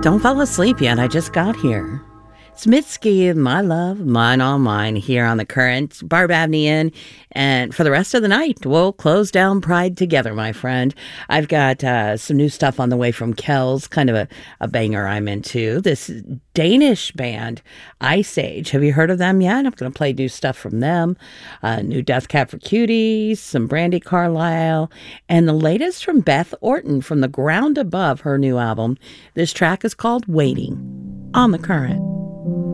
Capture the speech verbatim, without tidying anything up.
Don't fall asleep yet. I just got here. It's Mitski, my love, mine all mine, here on The Current, Barb Abney Inn. And for the rest of the night, we'll close down Pride together, my friend. I've got uh, some new stuff on the way from Kells, kind of a, a banger I'm into. This Danish band, Ice Age. Have you heard of them yet? I'm going to play new stuff from them. Uh, new Death Cab for Cuties, some Brandi Carlile, and the latest from Beth Orton from The Ground Above, her new album. This track is called Waiting on The Current.